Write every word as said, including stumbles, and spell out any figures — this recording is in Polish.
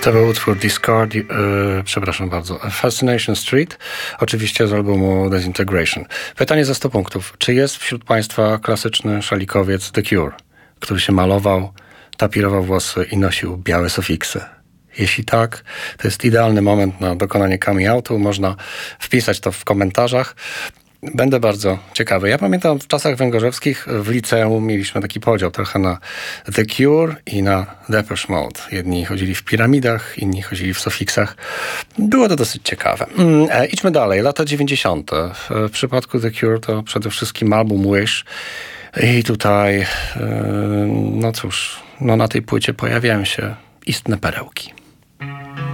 To był utwór Discord, yy, przepraszam bardzo, Fascination Street, oczywiście z albumu Disintegration. Pytanie za sto punktów. Czy jest wśród Państwa klasyczny szalikowiec The Cure, który się malował, tapirował włosy i nosił białe sufiksy? Jeśli tak, to jest idealny moment na dokonanie coming outu. Można wpisać to w komentarzach. Będę bardzo ciekawy. Ja pamiętam w czasach węgorzewskich w liceum mieliśmy taki podział trochę na The Cure i na Depeche Mode. Jedni chodzili w piramidach, inni chodzili w sufiksach. Było to dosyć ciekawe. Mm, e, idźmy dalej. Lata dziewięćdziesiąte. W, w przypadku The Cure to przede wszystkim album Wish. I tutaj, e, no cóż, no na tej płycie pojawiają się istne perełki.